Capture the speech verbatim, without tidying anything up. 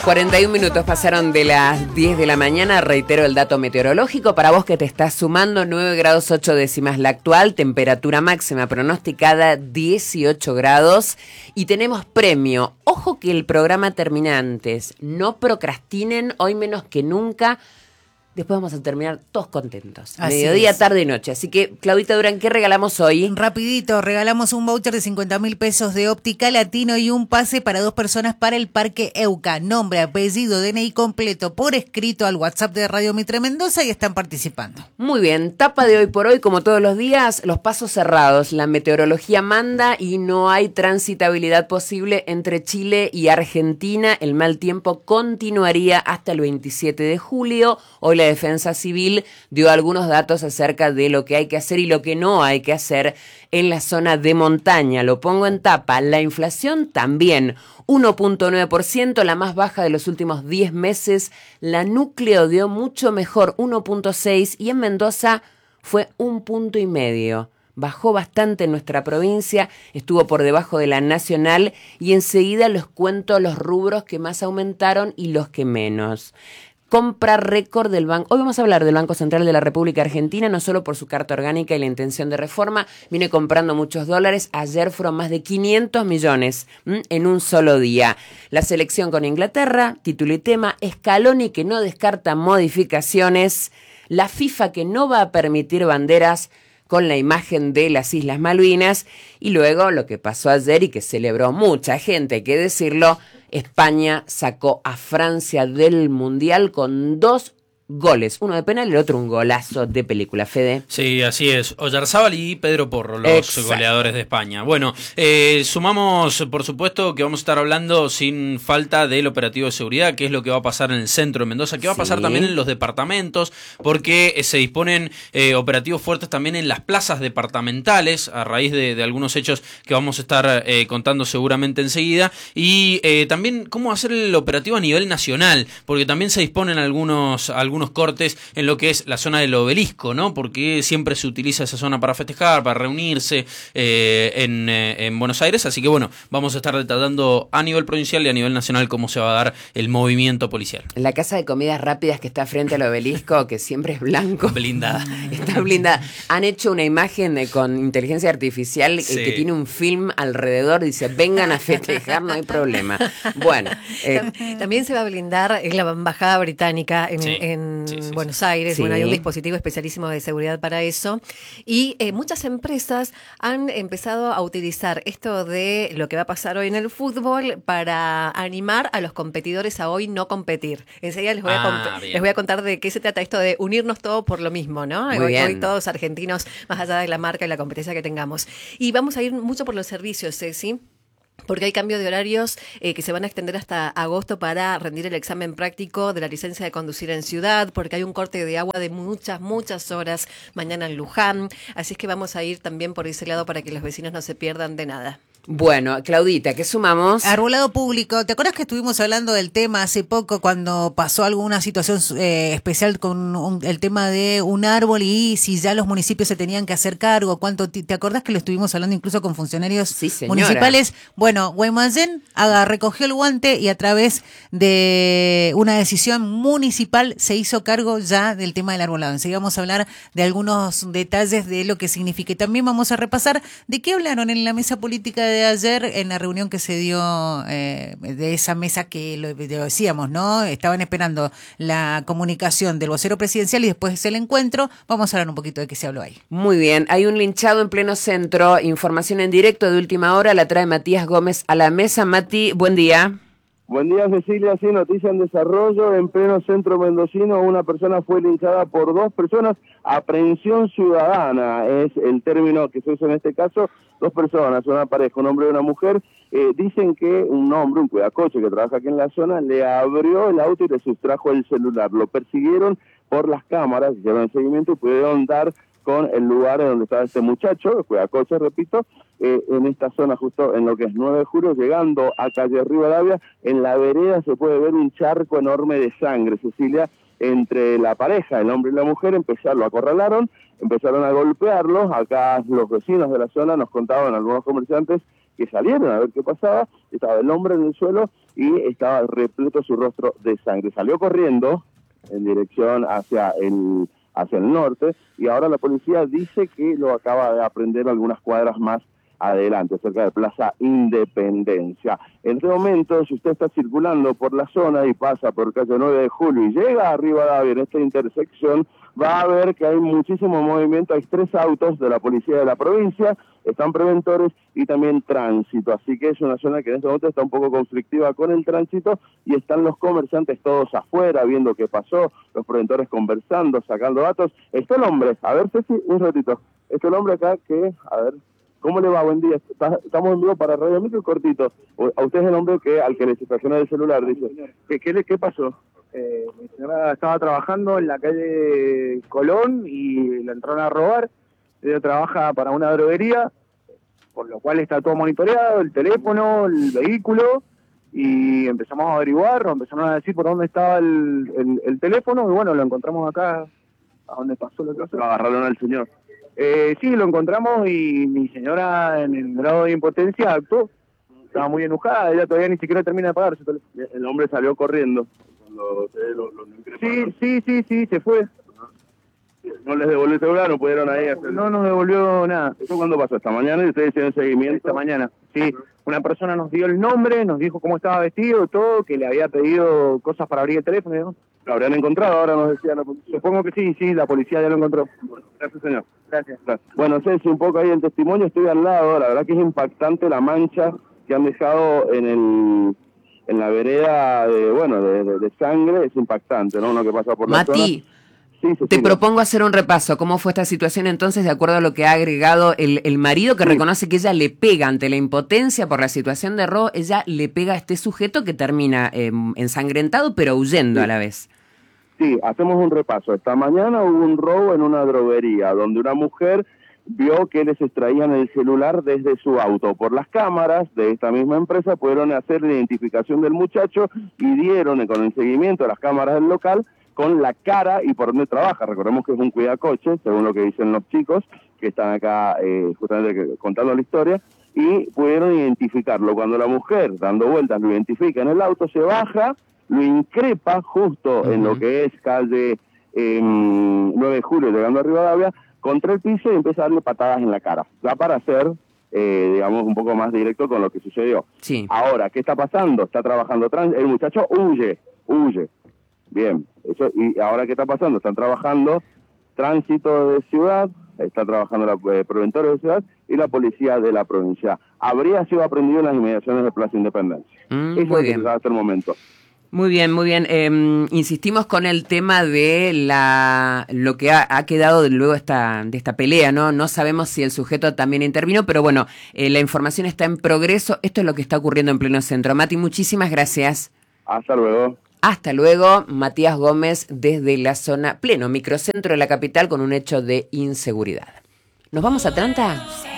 cuarenta y un minutos pasaron de las diez de la mañana. Reitero el dato meteorológico para vos que te estás sumando: nueve grados ocho décimas la actual, temperatura máxima pronosticada dieciocho grados y tenemos premio. Ojo que el programa termina antes, no procrastinen, hoy menos que nunca. Después vamos a terminar todos contentos. Así Mediodía, es. tarde y noche. Así que, Claudita Durán, ¿qué regalamos hoy? Rapidito, regalamos un voucher de cincuenta mil pesos de Óptica Latino y un pase para dos personas para el Parque Euca. Nombre, apellido, D N I completo por escrito al WhatsApp de Radio Mitre Mendoza y están participando. Muy bien, tapa de hoy por hoy, como todos los días, los pasos cerrados. La meteorología manda y no hay transitabilidad posible entre Chile y Argentina. El mal tiempo continuaría hasta el veintisiete de julio. Hoy la Defensa Civil dio algunos datos acerca de lo que hay que hacer y lo que no hay que hacer en la zona de montaña. Lo pongo en tapa. La inflación también, uno punto nueve por ciento, la más baja de los últimos diez meses. La núcleo dio mucho mejor, uno punto seis por ciento, y en Mendoza fue un punto y medio. Bajó bastante en nuestra provincia, estuvo por debajo de la nacional, y enseguida les cuento los rubros que más aumentaron y los que menos. Compra récord del banco. Hoy vamos a hablar del Banco Central de la República Argentina, no solo por su carta orgánica y la intención de reforma. Viene comprando muchos dólares. Ayer fueron más de quinientos millones ¿m? en un solo día. La selección con Inglaterra, título y tema. Scaloni que no descarta modificaciones. La FIFA que no va a permitir banderas con la imagen de las Islas Malvinas. Y luego lo que pasó ayer y que celebró mucha gente, hay que decirlo: España sacó a Francia del Mundial con dos goles, uno de penal y el otro un golazo de película. Fede. Sí, así es. Oyarzábal y Pedro Porro, los Exacto. goleadores de España. Bueno, eh, sumamos, por supuesto, que vamos a estar hablando sin falta del operativo de seguridad, que es lo que va a pasar en el centro de Mendoza, que va a pasar sí. también en los departamentos, porque eh, se disponen eh, operativos fuertes también en las plazas departamentales, a raíz de, de algunos hechos que vamos a estar eh, contando seguramente enseguida, y eh, también cómo hacer el operativo a nivel nacional, porque también se disponen algunos, algunos algunos cortes en lo que es la zona del obelisco, ¿no? Porque siempre se utiliza esa zona para festejar, para reunirse eh, en, eh, en Buenos Aires, así que bueno, vamos a estar detallando a nivel provincial y a nivel nacional cómo se va a dar el movimiento policial. La casa de comidas rápidas que está frente al obelisco, que siempre es blanco. Blindada. Está blindada. Han hecho una imagen de, con inteligencia artificial sí. que tiene un film alrededor, dice, vengan a festejar, no hay problema. Bueno. Eh, También se va a blindar en la embajada británica en, sí. en Sí, sí, Buenos Aires, sí. bueno, hay un dispositivo especialísimo de seguridad para eso, y eh, muchas empresas han empezado a utilizar esto de lo que va a pasar hoy en el fútbol para animar a los competidores a hoy no competir. Enseguida les voy, ah, a, les voy a contar de qué se trata esto de unirnos todos por lo mismo, ¿no? Muy hoy, bien. hoy todos argentinos, más allá de la marca y la competencia que tengamos. Y vamos a ir mucho por los servicios, Ceci. Porque hay cambio de horarios eh, que se van a extender hasta agosto para rendir el examen práctico de la licencia de conducir en ciudad, porque hay un corte de agua de muchas, muchas horas mañana en Luján. Así es que vamos a ir también por ese lado para que los vecinos no se pierdan de nada. Bueno, Claudita, ¿qué sumamos? Arbolado público. ¿Te acuerdas que estuvimos hablando del tema hace poco cuando pasó alguna situación eh, especial con un, el tema de un árbol y si ya los municipios se tenían que hacer cargo? ¿Cuánto t- ¿Te acordás que lo estuvimos hablando incluso con funcionarios sí, municipales? Bueno, Guaymallén haga, recogió el guante y a través de una decisión municipal se hizo cargo ya del tema del arbolado. Enseguida vamos a hablar de algunos detalles de lo que significa. Y también vamos a repasar de qué hablaron en la mesa política de de ayer en la reunión que se dio eh, de esa mesa que lo, lo decíamos, ¿no? Estaban esperando la comunicación del vocero presidencial y después el encuentro. Vamos a hablar un poquito de qué se habló ahí. Muy bien, hay un linchado en pleno centro. Información en directo de última hora la trae Matías Gómez a la mesa. Mati, buen día. Buen día, Cecilia. Sí, noticia en desarrollo. En pleno centro mendocino, una persona fue linchada por dos personas. Aprehensión ciudadana es el término que se usa en este caso. Dos personas, una pareja, un hombre y una mujer. Eh, dicen que un hombre, un cuidacoche que trabaja aquí en la zona, le abrió el auto y le sustrajo el celular. Lo persiguieron por las cámaras, hicieron el seguimiento y pudieron dar con el lugar en donde estaba este muchacho, el cuidacoche, repito, eh, en esta zona justo en lo que es nueve de julio, llegando a calle Rivadavia, en la vereda se puede ver un charco enorme de sangre, Cecilia, entre la pareja, el hombre y la mujer. Empezaron, lo acorralaron, empezaron a golpearlo. Acá los vecinos de la zona nos contaban, algunos comerciantes, que salieron a ver qué pasaba, estaba el hombre en el suelo y estaba repleto su rostro de sangre. Salió corriendo en dirección hacia el, hacia el norte y ahora la policía dice que lo acaba de aprender algunas cuadras más adelante, cerca de Plaza Independencia. En este momento, si usted está circulando por la zona y pasa por calle nueve de julio y llega a Rivadavia en esta intersección, va a ver que hay muchísimo movimiento, hay tres autos de la policía de la provincia, están preventores y también tránsito, así que es una zona que en este momento está un poco conflictiva con el tránsito y están los comerciantes todos afuera viendo qué pasó, los preventores conversando, sacando datos. Está el hombre, a ver Ceci, un ratito, está el hombre acá que, a ver, ¿cómo le va? Buen día. Estamos en vivo para Radio Micro cortito. A usted es el hombre que al que le estacionó el celular, dice. ¿Qué, qué, qué pasó? Eh, mi señora estaba trabajando en la calle Colón y la entraron a robar. Ella trabaja para una droguería, por lo cual está todo monitoreado, el teléfono, el vehículo, y empezamos a averiguar, nos empezaron a decir por dónde estaba el, el, el teléfono, y bueno, lo encontramos acá, a donde pasó la cosa. Lo agarraron al señor. Eh, sí, lo encontramos y mi señora en el grado de impotencia actuó. Estaba muy enojada, ella todavía ni siquiera termina de pagar su teléfono. El hombre salió corriendo. Cuando lo, lo, lo sí, sí, sí, sí, se fue. ¿No les devolvió el celular? ¿No pudieron ahí hacer? No nos devolvió nada. ¿Eso cuándo pasó? ¿Esta mañana? ¿Y ustedes hicieron seguimiento? Esta mañana, sí. Una persona nos dio el nombre, nos dijo cómo estaba vestido, todo, que le había pedido cosas para abrir el teléfono, ¿no? ¿Lo habrían encontrado? Ahora nos decía la policía. Supongo que sí, sí, la policía ya lo encontró. Bueno, gracias, señor. Gracias. Gracias. Bueno, Ceci, un poco ahí el testimonio, estoy al lado, la verdad que es impactante la mancha que han dejado en el en la vereda de, bueno, de, de, de sangre, es impactante, ¿no? Uno que pasa por la zona. Mati, sí, te propongo hacer un repaso. ¿Cómo fue esta situación entonces, de acuerdo a lo que ha agregado el, el marido, que sí reconoce que ella le pega ante la impotencia por la situación de robo? Ella le pega a este sujeto que termina eh, ensangrentado, pero huyendo sí a la vez. Sí, hacemos un repaso. Esta mañana hubo un robo en una droguería, donde una mujer vio que les extraían el celular desde su auto. Por las cámaras de esta misma empresa pudieron hacer la identificación del muchacho y dieron con el seguimiento de las cámaras del local con la cara y por dónde trabaja. Recordemos que es un cuidacoche, según lo que dicen los chicos que están acá eh, justamente contando la historia, y pudieron identificarlo. Cuando la mujer, dando vueltas, lo identifica en el auto, se baja, lo increpa justo uh-huh en lo que es calle eh, nueve de julio, llegando a Rivadavia, contra el piso y empieza a darle patadas en la cara. Ya para ser, eh, digamos, un poco más directo con lo que sucedió. Sí. Ahora, ¿qué está pasando? Está trabajando trans, el muchacho huye, huye. Bien, eso, y ahora ¿qué está pasando? Están trabajando tránsito de ciudad, está trabajando la eh, preventores de ciudad y la policía de la provincia. Habría sido aprendido en las inmediaciones de Plaza Independencia. Mm, eso muy es bien. lo que hasta el momento. Muy bien, muy bien. Eh, insistimos con el tema de la lo que ha, ha quedado de luego esta, de esta pelea, ¿no? No sabemos si el sujeto también intervino, pero bueno, eh, la información está en progreso. Esto es lo que está ocurriendo en pleno centro. Mati, muchísimas gracias. Hasta luego. Hasta luego, Matías Gómez desde la zona pleno microcentro de la capital con un hecho de inseguridad. ¿Nos vamos a Atlanta? Sí.